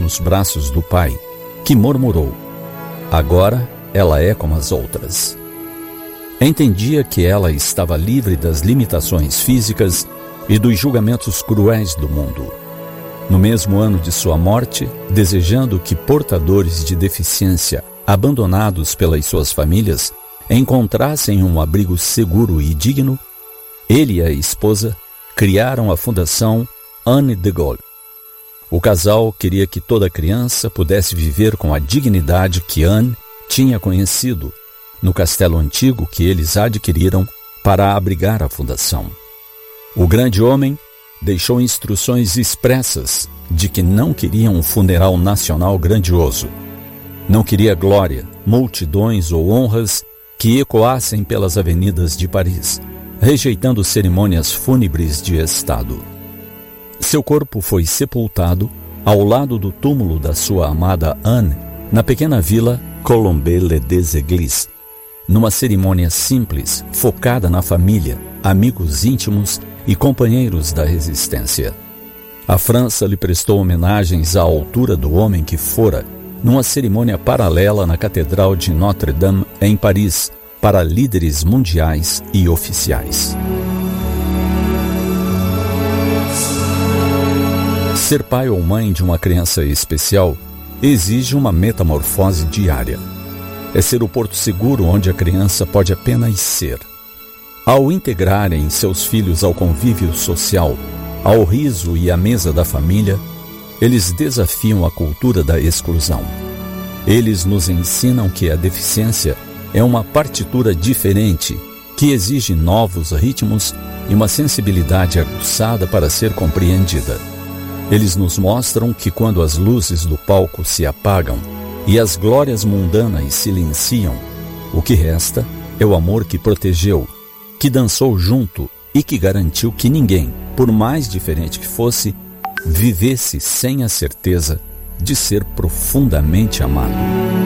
nos braços do pai, que murmurou: agora ela é como as outras. Entendia que ela estava livre das limitações físicas e dos julgamentos cruéis do mundo. No mesmo ano de sua morte, desejando que portadores de deficiência, abandonados pelas suas famílias, encontrassem um abrigo seguro e digno, ele e a esposa criaram a Fundação Anne de Gaulle. O casal queria que toda criança pudesse viver com a dignidade que Anne tinha conhecido no castelo antigo que eles adquiriram para abrigar a fundação. O grande homem deixou instruções expressas de que não queria um funeral nacional grandioso. Não queria glória, multidões ou honras que ecoassem pelas avenidas de Paris, rejeitando cerimônias fúnebres de Estado. Seu corpo foi sepultado ao lado do túmulo da sua amada Anne, na pequena vila Colombey-les-Églises, numa cerimônia simples, focada na família, amigos íntimos e companheiros da resistência. A França lhe prestou homenagens à altura do homem que fora, numa cerimônia paralela na Catedral de Notre-Dame, em Paris, para líderes mundiais e oficiais. Ser pai ou mãe de uma criança especial exige uma metamorfose diária. É ser o porto seguro onde a criança pode apenas ser. Ao integrarem seus filhos ao convívio social, ao riso e à mesa da família, eles desafiam a cultura da exclusão. Eles nos ensinam que a deficiência é uma partitura diferente, que exige novos ritmos e uma sensibilidade aguçada para ser compreendida. Eles nos mostram que quando as luzes do palco se apagam e as glórias mundanas silenciam, o que resta é o amor que protegeu, que dançou junto e que garantiu que ninguém, por mais diferente que fosse, vivesse sem a certeza de ser profundamente amado.